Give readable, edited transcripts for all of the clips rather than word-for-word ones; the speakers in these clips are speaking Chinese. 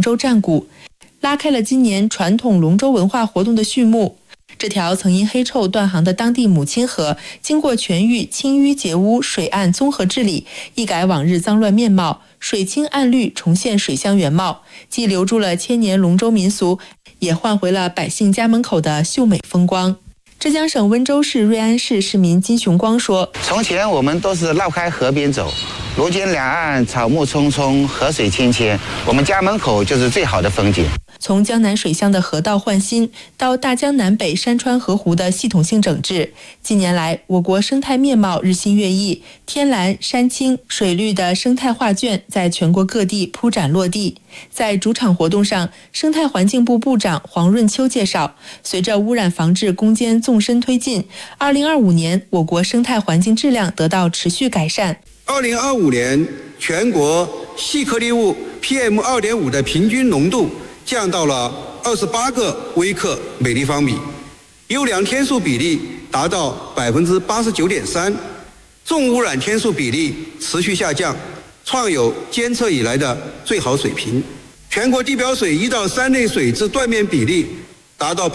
龙舟战鼓，拉开了今年传统龙舟文化活动的序幕。这条曾因黑臭断航的当地母亲河，经过全域清淤截污、水岸综合治理，一改往日脏乱面貌，水清岸绿，重现水乡原貌，既留住了千年龙舟民俗，也换回了百姓家门口的秀美风光。浙江省温州市瑞安市市民金雄光说：“ 从前我们都是绕开河边走，如今两岸草木葱葱，河水清清，我们家门口就是最好的风景。” 从江南水乡的河道换新，到大江南北山川河湖的系统性整治，近年来我国生态面貌日新月异，天蓝、山青、水绿的生态画卷在全国各地铺展落地。在主场活动上，生态环境部部长黄润秋介绍，随着污染防治攻坚纵深推进，2025年我国生态环境质量得到持续改善。 2025年全国细颗粒物 PM2.5 的平均浓度降到了28个微克每立方米，优良天数比例达到 89.3%， 重污染天数比例持续下降，创有监测以来的最好水平。全国地表水1到3类水质断面比例达到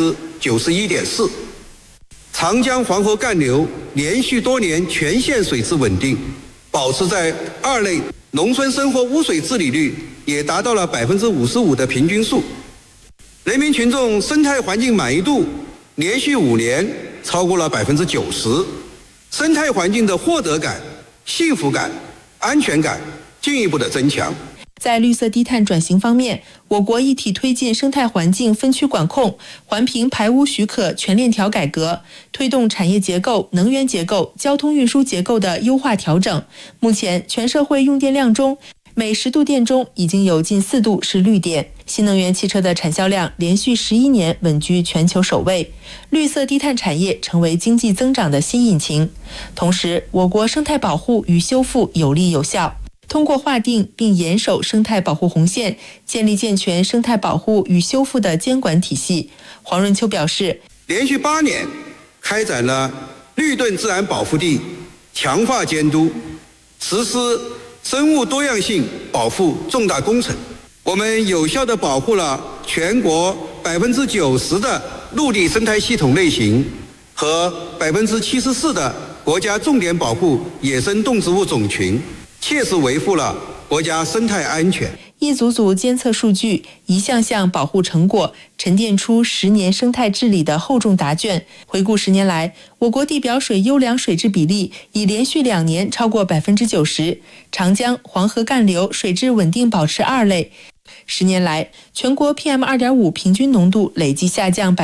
91.4%， 长江黄河干流连续多年全线水质稳定，保持在2类，农村生活污水治理率也达到了 55% 的平均数，人民群众生态环境满意度连续5年超过了 90%， 生态环境的获得感、幸福感、安全感进一步的增强。 在绿色低碳转型方面，我国一体推进生态环境分区管控、环评排污许可全链条改革，推动产业结构、能源结构、交通运输结构的优化调整。目前，全社会用电量中，每10度电中已经有近4度是绿电。新能源汽车的产销量连续11年稳居全球首位，绿色低碳产业成为经济增长的新引擎。同时，我国生态保护与修复有力有效。通过划定并严守生态保护红线，建立健全生态保护与修复的监管体系。黄润秋表示， 连续8年开展了绿盾自然保护地强化监督，实施生物多样性保护重大工程，我们有效地保护了全国 90% 的陆地生态系统类型和 74% 的国家重点保护野生动植物种群，切实维护了国家生态安全。 一组组监测数据，一项项保护成果，沉淀出10年生态治理的厚重答卷。回顾10年来，我国地表水优良水质比例已连续2年超过 90%， 长江、黄河干流水质稳定保持2类。10年来，全国 PM2.5 平均浓度累计下降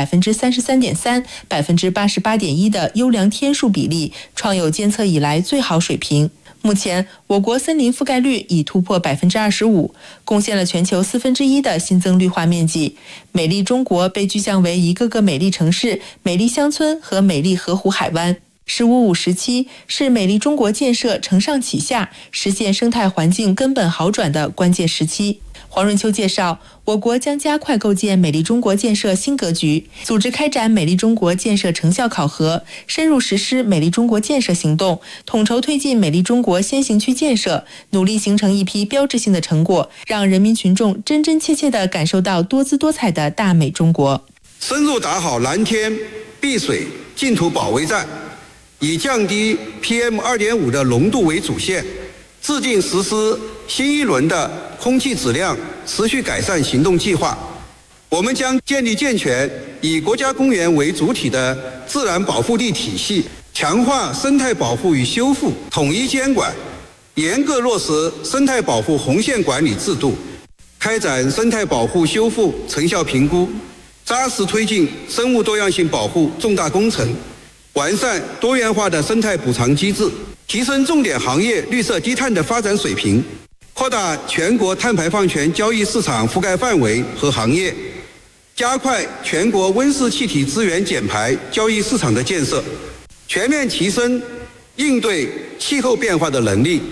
33.3%、88.1% 的优良天数比例，创有监测以来最好水平。目前，我国森林覆盖率已突破 25%， 贡献了全球1/4的新增绿化面积。美丽中国被具象为一个个美丽城市、美丽乡村和美丽河湖海湾。“15+5”时期是美丽中国建设承上启下，实现生态环境根本好转的关键时期。黄润秋介绍，我国将加快构建美丽中国建设新格局，组织开展美丽中国建设成效考核，深入实施美丽中国建设行动，统筹推进美丽中国先行区建设，努力形成一批标志性的成果，让人民群众真真切切地感受到多姿多彩的大美中国。 深入打好蓝天碧水净土保卫战，以降低 PM2.5 的浓度为主线，制定实施新一轮的空气质量持续改善行动计划。我们将建立健全以国家公园为主体的自然保护地体系，强化生态保护与修复统一监管，严格落实生态保护红线管理制度，开展生态保护修复成效评估，扎实推进生物多样性保护重大工程，完善多元化的生态补偿机制，提升重点行业绿色低碳的发展水平，扩大全国碳排放权交易市场覆盖范围和行业，加快全国温室气体资源减排交易市场的建设，全面提升应对气候变化的能力。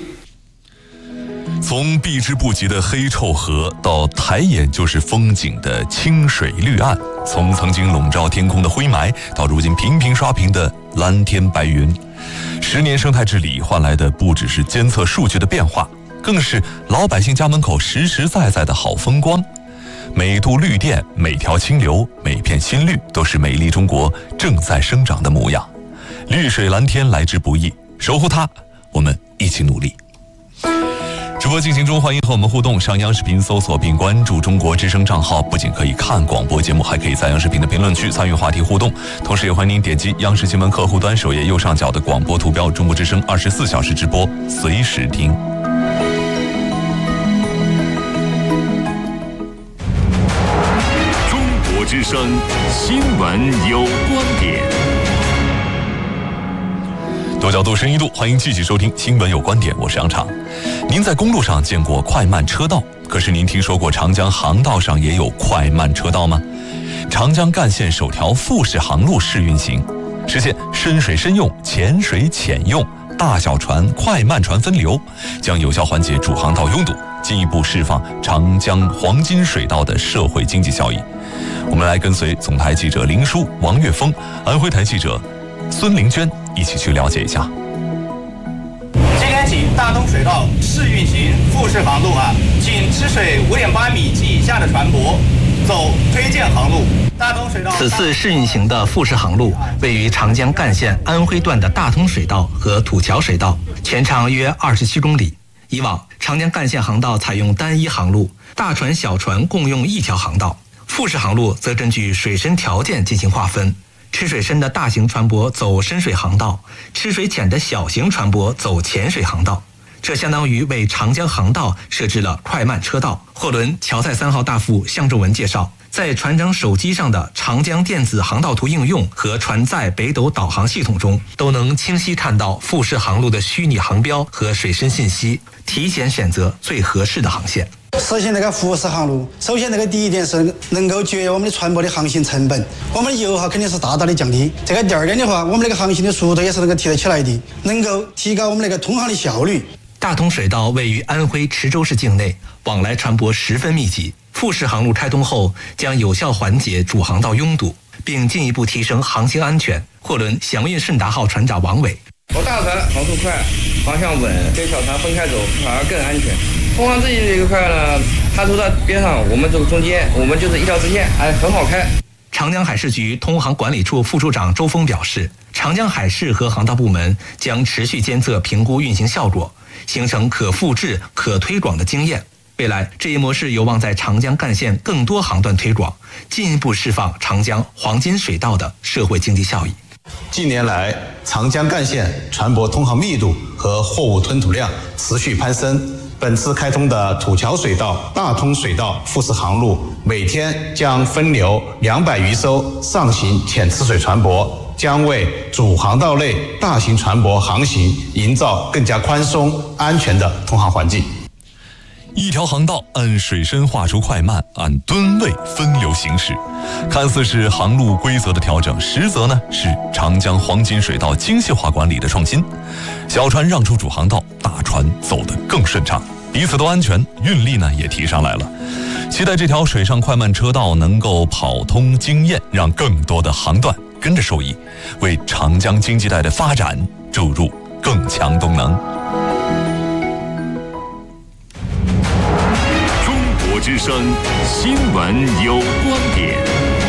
从避之不及的黑臭河到抬眼就是风景的清水绿岸，从曾经笼罩天空的灰霾到如今频频刷屏的蓝天白云，10年生态治理换来的不只是监测数据的变化， 更是老百姓家门口实实在在的好风光。每度绿电，每条清流，每片新绿，都是美丽中国正在生长的模样。绿水蓝天来之不易，守护它，我们一起努力。直播进行中，欢迎和我们互动。上央视频搜索并关注中国之声账号，不仅可以看广播节目，还可以在央视频的评论区参与话题互动。同时也欢迎您点击央视新闻客户端首页右上角的广播图标，中国之声24小时直播，随时听。 中国之声新闻有观点。 多角度深一度，欢迎继续收听新闻有观点，我是杨畅。您在公路上见过快慢车道，可是您听说过长江航道上也有快慢车道吗？长江干线首条复式航路试运行，实现深水深用、浅水浅用、大小船、快慢船分流，将有效缓解主航道拥堵，进一步释放长江黄金水道的社会经济效益。我们来跟随总台记者林舒、王岳峰，安徽台记者孙玲娟一起去了解一下。 今天起，大通水道试运行复式航路仅吃水5.8米及以下的船舶走推荐航路。大通水道此次试运行的复式航路位于长江干线安徽段的大通水道和土桥水道，全长约27公里。以往长江干线航道采用单一航路，大船小船共用一条航道，复式航路则根据水深条件进行划分。吃水深的大型船舶走深水航道，吃水浅的小型船舶走浅水航道。这相当于为长江航道设置了快慢车道。货轮乔赛3号大副向仲文介绍，在船长手机上的长江电子航道图应用和船载北斗导航系统中，都能清晰看到复式航路的虚拟航标和水深信息，提前选择最合适的航线。 实现那个复式航路，首先那个第一点是能够节约我们的船舶的航行成本，我们的油耗肯定是大大的降低。这个第二点的话，我们那个航行的速度也是能够提得起来的，能够提高我们那个通航的效率。 大通水道位于安徽池州市境内，往来船舶十分密集。复式航路开通后，将有效缓解主航道拥堵，并进一步提升航行安全。货轮祥运顺达号船长王伟： 我大船航速快，方向稳，跟小船分开走反而更安全。通航自己这一块呢，他走到边上，我们走中间，我们就是一条直线，很好开。 长江海事局通航管理处副处长周峰表示，长江海事和航道部门将持续监测评估运行效果，形成可复制、可推广的经验。未来，这一模式有望在长江干线更多航段推广，进一步释放长江黄金水道的社会经济效益。 近年来，长江干线船舶通航密度和货物吞吐量持续攀升。本次开通的土桥水道、大通水道复式航路，每天将分流200余艘上行浅吃水船舶，将为主航道内大型船舶航行营造更加宽松、安全的通航环境。 一条航道按水深划出快慢，按吨位分流行驶，看似是航路规则的调整，实则呢是长江黄金水道精细化管理的创新。小船让出主航道，大船走得更顺畅，彼此都安全，运力呢也提上来了。期待这条水上快慢车道能够跑通经验，让更多的航段跟着受益，为长江经济带的发展注入更强动能。 中国之声新闻有观点。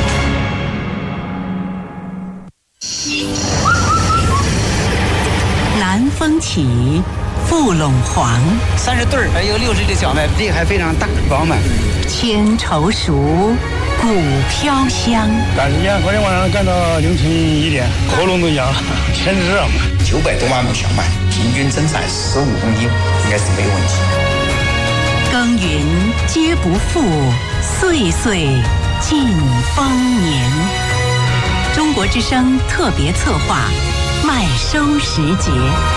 南风起，富陇黄 ，30对儿，还有60的小麦，地还非常大，饱满。 千愁熟，谷飘香。 赶时间，昨天晚上干到凌晨1点，喉咙都痒了，天热嘛。 900多万亩小麦，平均增产15公斤，应该是没有问题。 耕耘皆不负，岁岁尽丰年。中国之声特别策划，麦收时节。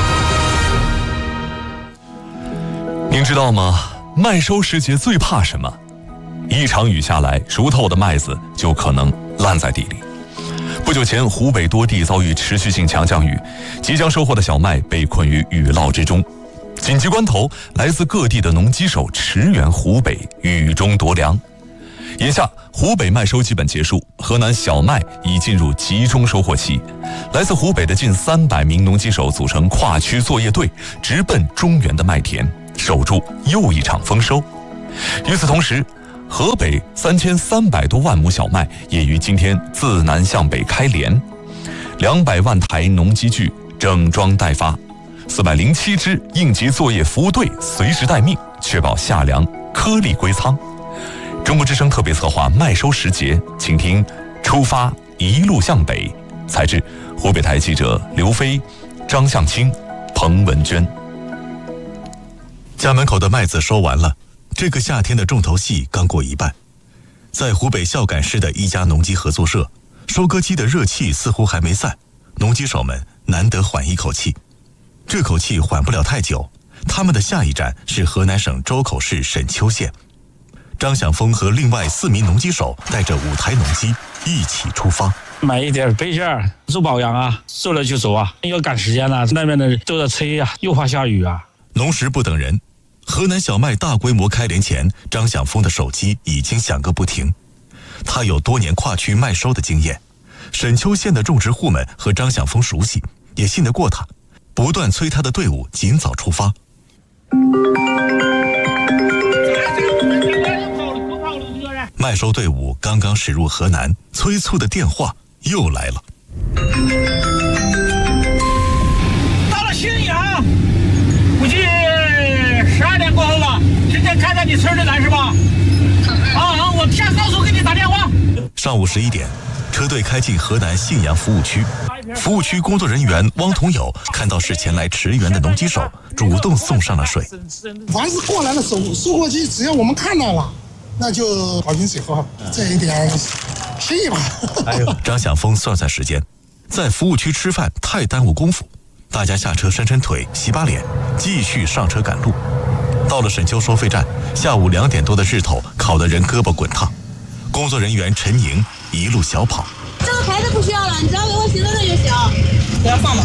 您知道吗？麦收时节最怕什么？一场雨下来，熟透的麦子就可能烂在地里。不久前，湖北多地遭遇持续性强降雨，即将收获的小麦被困于雨涝之中。紧急关头，来自各地的农机手驰援湖北，雨中夺粮。眼下，湖北麦收基本结束，河南小麦已进入集中收获期。来自湖北的近300名农机手组成跨区作业队，直奔中原的麦田， 守住又一场丰收。与此同时，河北3300多万亩小麦也于今天自南向北开镰，200万台农机具整装待发，407支应急作业服务队随时待命，确保夏粮颗粒归仓。中国之声特别策划麦收时节，请听出发一路向北，采制湖北台记者刘飞、张向清、彭文娟。家门口的麦子收完了，这个夏天的重头戏刚过一半。在湖北孝感市的一家农机合作社，收割机的热气似乎还没散，农机手们难得缓一口气。这口气缓不了太久，他们的下一站是河南省周口市沈丘县。张晓峰和另外4名农机手带着5台农机一起出发， 买一点备件，做保养啊，做了就走啊，要赶时间了，那边的都在催啊，又怕下雨啊。 农时不等人，河南小麦大规模开镰前，张晓峰的手机已经响个不停。他有多年跨区麦收的经验，沈丘县的种植户们和张晓峰熟悉，也信得过他，不断催他的队伍尽早出发。麦收队伍刚刚驶入河南，催促的电话又来了。 到了信阳，估计12点过后吧，直接开到你村里来是吧？我下高速给你打电话。 上午11点，车队开进河南信阳服务区。服务区工作人员汪同友看到是前来驰援的农机手，主动送上了水。 凡是过来的收获机，只要我们看到了，那就好饮水喝，这一点心意吧。 张晓峰算算时间，在服务区吃饭太耽误功夫，大家下车伸伸腿、洗把脸，继续上车赶路。到了沈丘收费站，下午2点多的日头烤得人胳膊滚烫。工作人员陈莹一路小跑。 这个牌子不需要了，你只要给我行动证就行。给他放吧。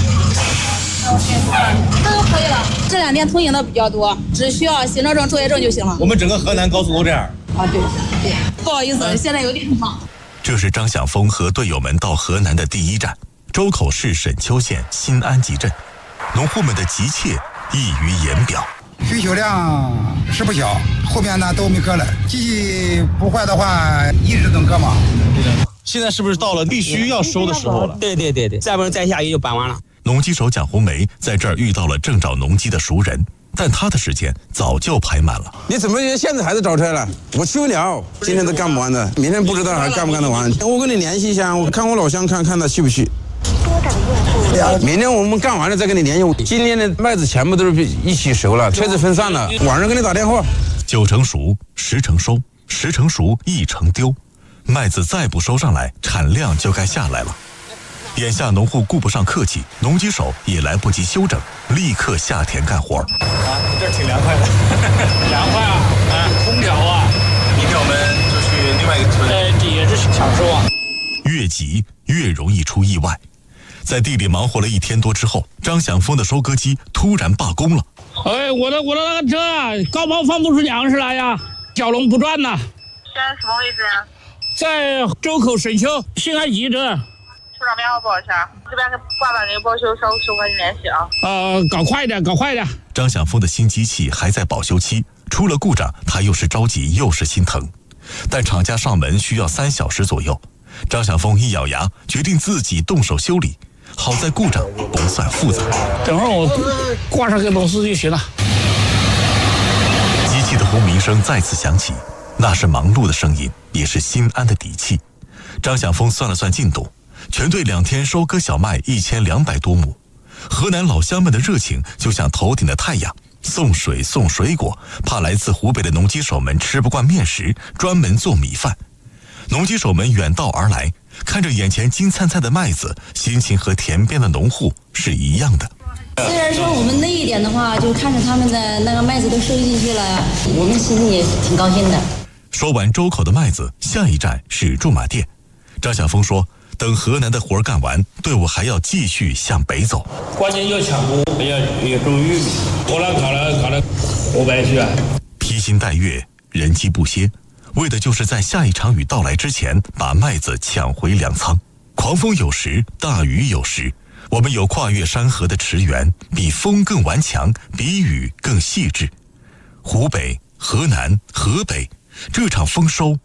这就可以了。这2天通行的比较多，只需要行政证、作业证就行了。 我们整个河南高速都这样。 对，不好意思，现在有点忙。 这是张晓峰和队友们到河南的第一站，周口市沈丘县新安集镇。农户们的急切溢于言表。 需求量是不小，后面呢都没割了，机器不坏的话一直能割嘛。 现在是不是到了必须要收的时候了？ 对，再不然再下雨就搬完了。 农机手蒋红梅在这儿遇到了正找农机的熟人，但他的时间早就排满了。 你怎么现在还在找车了？我去不了，今天都干不完的，明天不知道还干不干得完。我跟你联系一下，我看我老乡看他去不去。明天我们干完了再跟你联系。今天的麦子全部都是一起熟了，车子分散了，晚上给你打电话。 9成熟，10成收，10成熟1成丢，麦子再不收上来，产量就该下来了。眼下农户顾不上客气，农机手也来不及休整，立刻下田干活。 这挺凉快的， 凉快啊！空调啊！ 明天我们就去另外一个村。 这也是享受啊。 越急越容易出意外。在地里忙活了1天多之后，张晓峰的收割机突然罢工了。 我的那个车啊，高抛放不出粮食来呀，小龙不转呐。 现在什么位置啊？ 在周口沈丘新安集镇。 出张编号报一下，这边是挂板给报修收和你联系啊。 搞快点。 张晓峰的新机器还在保修期，出了故障，他又是着急又是心疼。但厂家上门需要3小时左右，张晓峰一咬牙，决定自己动手修理。好在故障不算复杂， 等会儿我挂上个螺丝就行了。 机器的轰鸣声再次响起，那是忙碌的声音，也是心安的底气。张晓峰算了算进度，全队2天收割小麦1200多亩。河南老乡们的热情就像头顶的太阳，送水送水果，怕来自湖北的农机手们吃不惯面食，专门做米饭。农机手们远道而来，看着眼前金灿灿的麦子，心情和田边的农户是一样的。 虽然说我们累一点的话，就看着他们的那个麦子都收进去了，我们心里也挺高兴的。 收完周口的麦子，下一站是驻马店。张晓峰说，等河南的活干完，队伍还要继续向北走。 关键要抢工，要种玉米，后来搞到湖北去啊。 披星戴月，人机不歇，为的就是在下一场雨到来之前，把麦子抢回粮仓。狂风有时，大雨有时，我们有跨越山河的驰援，比风更顽强，比雨更细致。 湖北、河南、河北，这场丰收